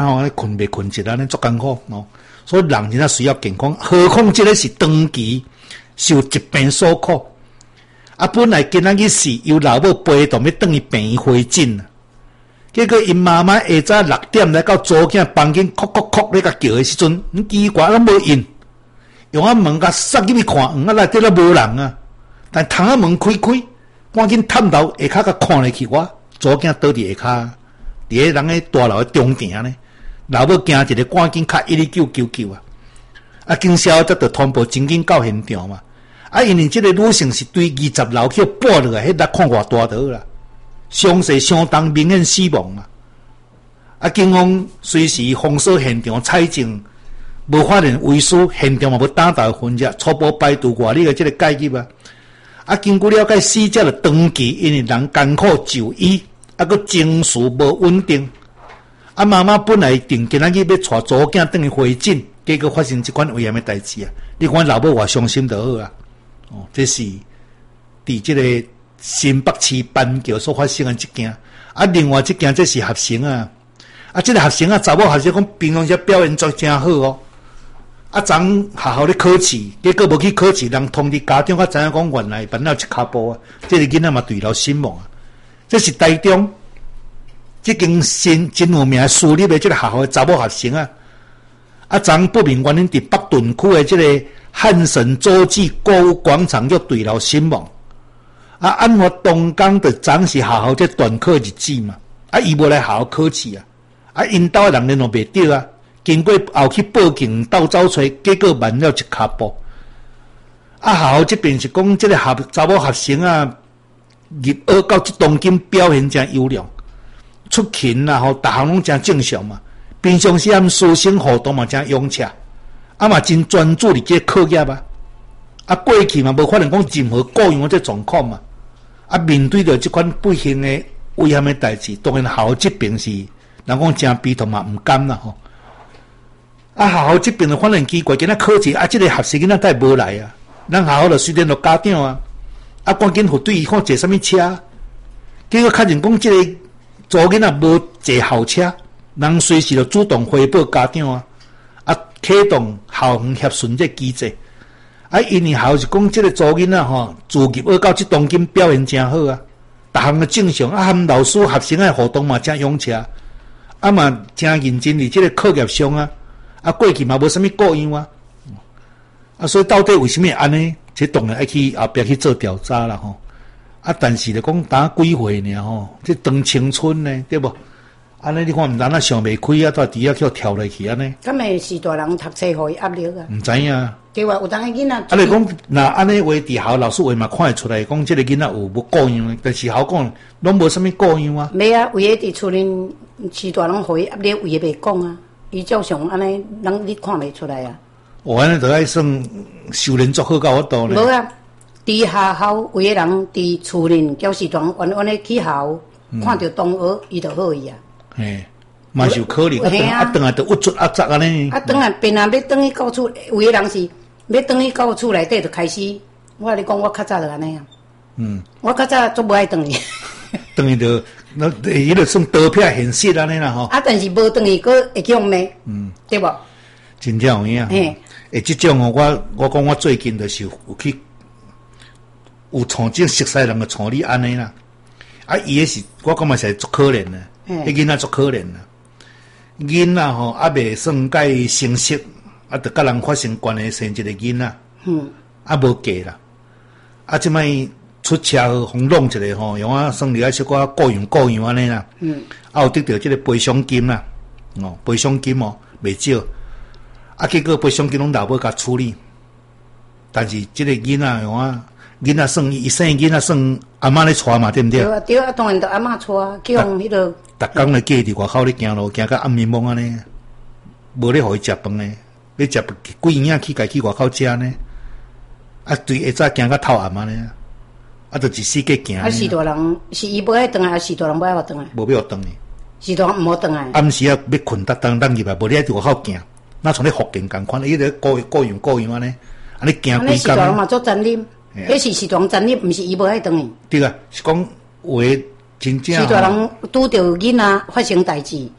困袂困一安尼足艰苦哦。所以人真正需要健康，何况这个是长期受疾病所苦。本来今仔日是由老母陪同要转去病院回诊啊，结果因妈妈下早6点来到祖囝房间，哭哭哭咧甲叫的时阵，奇怪拢无应，用门甲塞入去看，内底都无人啊。但窗门开开，赶紧探头下骹甲看入去，我祖囝倒伫下骹，伫个人个大楼的中庭呢。老母惊一个，赶紧敲11999啊！警消则着通报警警到现场嘛。因为这个女性是对20楼去爬落来，迄个看偌大条啦，伤势相当明显死亡嘛。警方随时封锁现场采证，无发现遗书，现场嘛无打倒痕迹，初步排除外力的这个介入啊。经过了解，死者的长期因为人艰苦就医，佮情绪无稳定。妈妈本来定今仔日要带祖囝转去回诊，结果发生这款危险的代志啊！你看老母偌伤心就好啊！这是伫这个新北市板桥所发生的一件。另外一件这是学生啊！这个学生啊，查某学生讲平常时表现做真好哦。昨学校咧考试，结果无去考试，人通知家长，知影讲原来绊到一骹步啊！这个囡仔嘛坠楼身亡啊！这是台中。这间真有名私立的这个学校的查某学生啊，昨不明原因伫北屯区的这个汉神洲际购物广场就坠楼身亡。按我东港的昨是学校这断课日子嘛，伊无来学校考试啊，因兜的人联络袂到啊，经过后去报警到走找，结果慢了一骹步。学校这边是讲这个查某学生入学到这当今表现真优良。出勤啦，逐项拢真正常嘛。平常时师生互动嘛真融洽，嘛真专注伫这课业过去嘛无发现讲任何各样的这状况嘛。面对着这款不幸的危险的代志，当然学校这边是人讲真悲痛嘛，唔甘啦吼。学校这边就反正奇怪，今仔考试这个学生囡仔才无来啊。咱学校就虽然落家长赶紧互对伊看坐什么车，结果确认讲这个。祖囡仔无坐校车，人随时就主动回报家长启动校园协顺这机制因为校是讲这个祖囡仔自入学到这当今表现真好逐项的正常和老师学生的互动嘛真融洽嘛真认真伫这个课业上过去嘛无啥物过样所以到底为什么安尼？这当然要去后壁去做调查啦吼。但是就讲打几岁呢这长青春呢，对不？安尼你看，咱想袂开到底下去跳落去安尼。 敢会是大人读册互伊压力啊？ 唔知影。 对话有当个囡仔。 你讲那安尼话，伫校老师话嘛看会出来，讲这个囡仔有无过样，但是校讲拢无啥物过样没为迄伫厝里是大人互伊压力，伊袂讲伊照常安尼，人你看袂出来安尼就爱算修炼做好到我度呢。 无伫学校有个人伫厝里教师团完安尼去校，看到同学伊就好伊嘛是有可能转来就郁卒杂安尼。 转来变要转去到厝，有个人是要转去到厝内底就开始。我甲你讲，我较早就安尼我较早足无爱转去。 转去就伊就算刀片现实安尼啦吼。 但是无转去，佫会去用骂，对无？ 真正有影。这种我讲我最近就是有去。有从这熟悉人的处理安尼啦，伊也是我感觉是足可怜的，迄囡仔足可怜的，囡仔未算介成熟，就甲人发生关系生一个囡仔，无嫁啦，即摆出车祸轰弄一个用算里小可过样安尼啦，有得到这个赔偿金啦，赔偿金袂少，结果赔偿金拢老母甲处理，但是这个囡仔用囡仔算伊生囡仔算阿嬷咧带嘛，对不对？ 对当然就阿嬷带，去用迄个。 逐工咧嫁伫外口咧行路，行到暗暝暝安尼，无咧互伊食饭呢，要食几样去家去外口食呢？对下早行到透暗呢，就一世界行。 是大人是伊无爱转来，是大人无爱转来？ 无要转来。 是大人毋好转来。 暗时要困搭当入来，无咧伫外口行，那从咧福建共款，伊咧过样安尼，安尼行规工。 安尼是大人嘛做责任。迄是大人责任，毋是伊无爱转去。 对是讲话真正。 是大人拄着囡仔发生代志，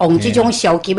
往这种消极